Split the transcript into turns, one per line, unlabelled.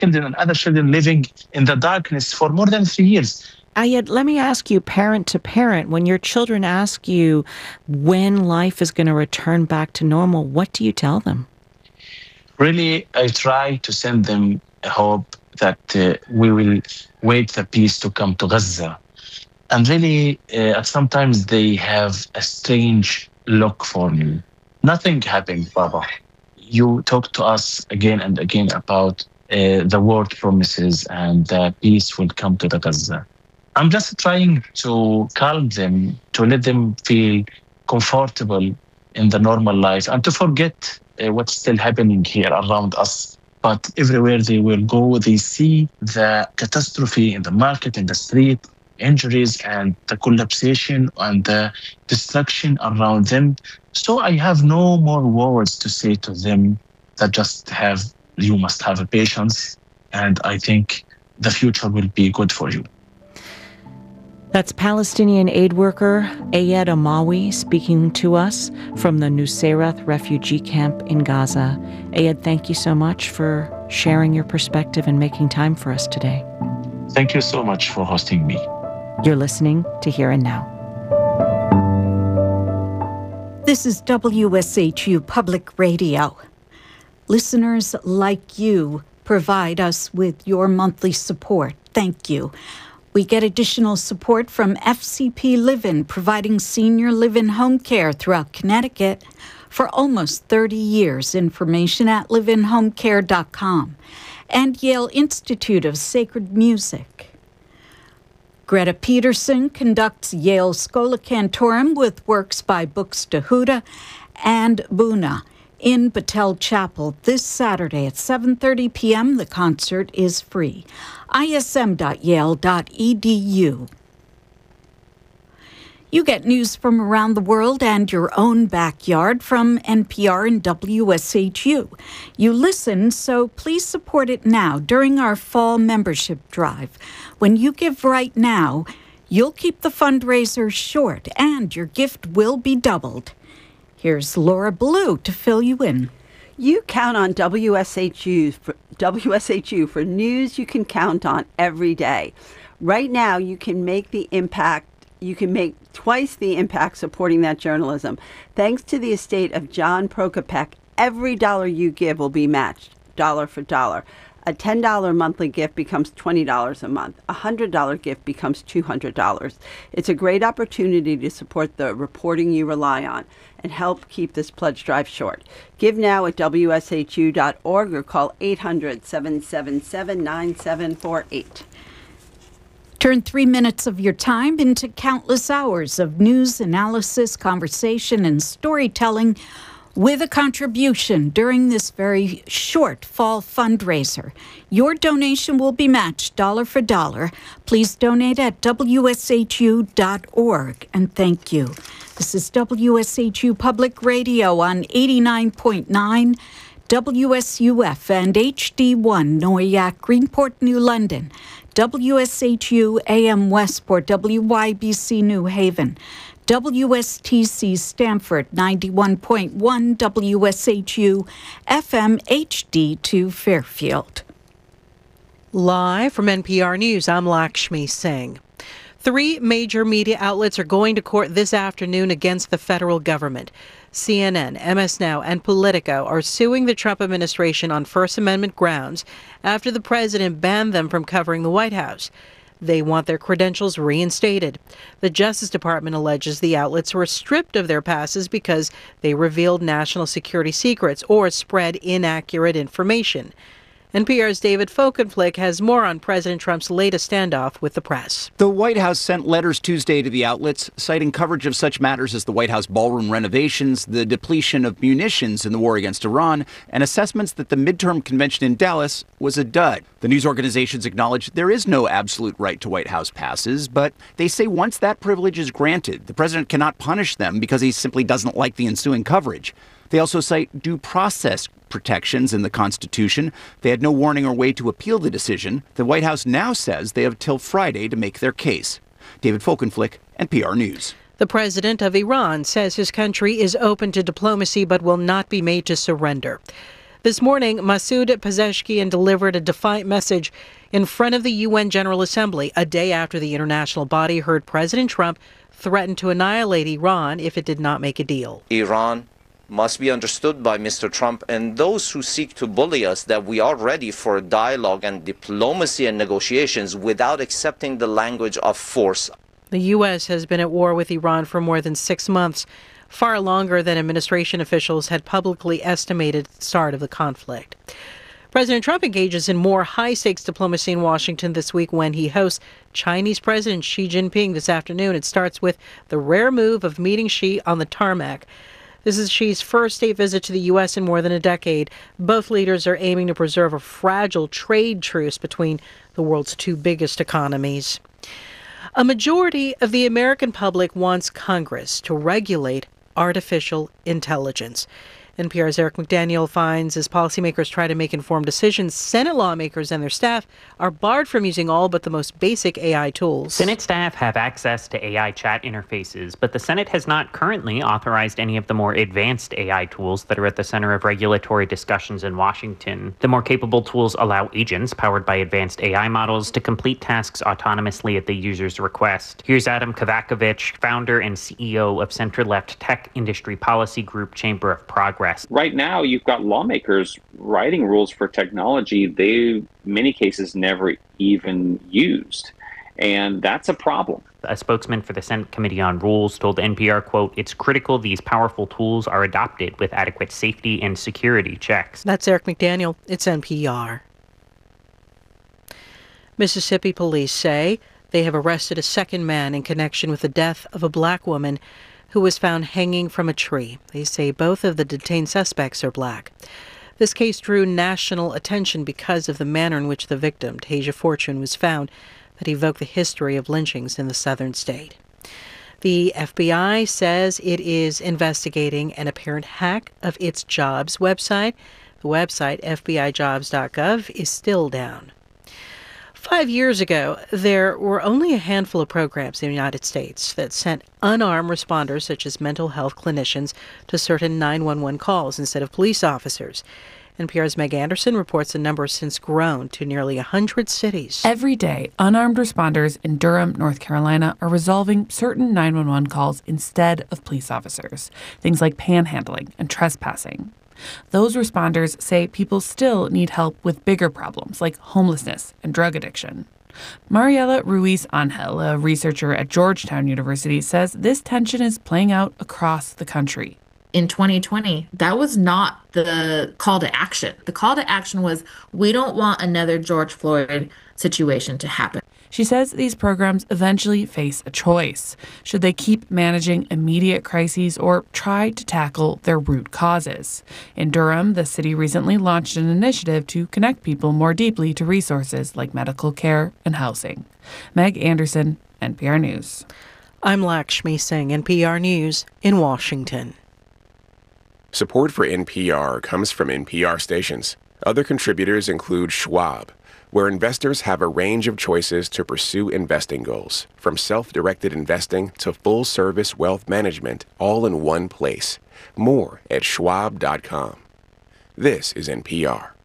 children and other children living in the darkness for more than 3 years.
Ayed, let me ask you, parent to parent, when your children ask you when life is going to return back to normal, what do you tell them?
Really, I try to send them a hope that we will wait the peace to come to Gaza. And really, sometimes they have a strange look for me. Nothing happened, Baba. You talk to us again and again about the word promises and the peace will come to the Gaza. I'm just trying to calm them, to let them feel comfortable in the normal life and to forget what's still happening here around us. But everywhere they will go, they see the catastrophe in the market, in the street, injuries and the collapsation and the destruction around them. So I have no more words to say to them that you must have a patience. And I think the future will be good for you.
That's Palestinian aid worker Ayed Amawi speaking to us from the Nusayrat refugee camp in Gaza. Ayed, thank you so much for sharing your perspective and making time for us today.
Thank you so much for hosting me.
You're listening to Here and Now.
This is WSHU Public Radio. Listeners like you provide us with your monthly support. Thank you. We get additional support from FCP Live-In, providing senior live-in home care throughout Connecticut for almost 30 years. Information at liveinhomecare.com. And Yale Institute of Sacred Music. Greta Peterson conducts Yale Schola Cantorum with works by Buxtehude and Buna in Battelle Chapel this Saturday at 7:30 p.m. The concert is free. ism.yale.edu. You get news from around the world and your own backyard from NPR and WSHU. You listen, so please support it now during our fall membership drive. When you give right now, you'll keep the fundraiser short and your gift will be doubled. Here's Laura Blue to fill you in.
You count on WSHU for news you can count on every day. Right now, you can make twice the impact supporting that journalism. Thanks to the estate of John Prokopek, every dollar you give will be matched, dollar for dollar. A $10 monthly gift becomes $20 a month. A $100 gift becomes $200. It's a great opportunity to support the reporting you rely on and help keep this pledge drive short. Give now at WSHU.org or call 800-777-9748.
Turn 3 minutes of your time into countless hours of news, analysis, conversation, and storytelling with a contribution during this very short fall fundraiser. Your donation will be matched dollar for dollar. Please donate at WSHU.org. And thank you. This is WSHU Public Radio on 89.9 WSUF and HD1 Noyak, Greenport, New London. WSHU AM Westport, WYBC New Haven. WSTC Stamford, 91.1 WSHU FM HD2 Fairfield.
Live from NPR News, I'm Lakshmi Singh. 3 major media outlets are going to court this afternoon against the federal government. CNN, MS Now, and Politico are suing the Trump administration on First Amendment grounds after the president banned them from covering the White House. They want their credentials reinstated. The Justice Department alleges the outlets were stripped of their passes because they revealed national security secrets or spread inaccurate information. NPR's David Folkenflik has more on President Trump's latest standoff with the press.
The White House sent letters Tuesday to the outlets, citing coverage of such matters as the White House ballroom renovations, the depletion of munitions in the war against Iran, and assessments that the midterm convention in Dallas was a dud. The news organizations acknowledge there is no absolute right to White House passes, but they say once that privilege is granted, the president cannot punish them because he simply doesn't like the ensuing coverage. They also cite due process protections in the Constitution. They had no warning or way to appeal the decision. The White House now says they have till Friday to make their case. David Folkenflik, NPR News.
The president of Iran says his country is open to diplomacy but will not be made to surrender. This morning, Masoud Pezeshkian delivered a defiant message in front of the UN General Assembly a day after the international body heard President Trump threaten to annihilate Iran if it did not make a deal.
Iran must be understood by Mr. Trump and those who seek to bully us that we are ready for dialogue and diplomacy and negotiations without accepting the language of force.
The U.S. has been at war with Iran for more than 6 months, far longer than administration officials had publicly estimated at the start of the conflict. President Trump engages in more high-stakes diplomacy in Washington this week when he hosts Chinese President Xi Jinping this afternoon. It starts with the rare move of meeting Xi on the tarmac. This is Xi's first state visit to the U.S. in more than a decade. Both leaders are aiming to preserve a fragile trade truce between the world's two biggest economies. A majority of the American public wants Congress to regulate artificial intelligence. NPR's Eric McDaniel finds as policymakers try to make informed decisions, Senate lawmakers and their staff are barred from using all but the most basic AI tools.
Senate staff have access to AI chat interfaces, but the Senate has not currently authorized any of the more advanced AI tools that are at the center of regulatory discussions in Washington. The more capable tools allow agents powered by advanced AI models to complete tasks autonomously at the user's request. Here's Adam Kovakovich, founder and CEO of center-left tech industry policy group Chamber of Progress.
Right now, you've got lawmakers writing rules for technology they, in many cases, never even used. And that's a problem.
A spokesman for the Senate Committee on Rules told NPR, quote, "It's critical these powerful tools are adopted with adequate safety and security checks."
That's Eric McDaniel. It's NPR. Mississippi police say they have arrested a second man in connection with the death of a black woman who was found hanging from a tree. They say both of the detained suspects are black. This case drew national attention because of the manner in which the victim, Tasia Fortune, was found that evoked the history of lynchings in the southern state. The FBI says it is investigating an apparent hack of its jobs website. The website, FBIjobs.gov, is still down. 5 years ago, there were only a handful of programs in the United States that sent unarmed responders, such as mental health clinicians, to certain 911 calls instead of police officers. NPR's Meg Anderson reports the number has since grown to nearly 100 cities.
Every day, unarmed responders in Durham, North Carolina, are resolving certain 911 calls instead of police officers, things like panhandling and trespassing. Those responders say people still need help with bigger problems like homelessness and drug addiction. Mariela Ruiz-Angel, a researcher at Georgetown University, says this tension is playing out across the country.
In 2020, that was not the call to action. The call to action was, we don't want another George Floyd situation to happen.
She says these programs eventually face a choice. Should they keep managing immediate crises or try to tackle their root causes? In Durham, the city recently launched an initiative to connect people more deeply to resources like medical care and housing. Meg Anderson, NPR News.
I'm Lakshmi Singh, NPR News in Washington.
Support for NPR comes from NPR stations. Other contributors include Schwab, where investors have a range of choices to pursue investing goals, from self-directed investing to full-service wealth management, all in one place. More at schwab.com. This is NPR.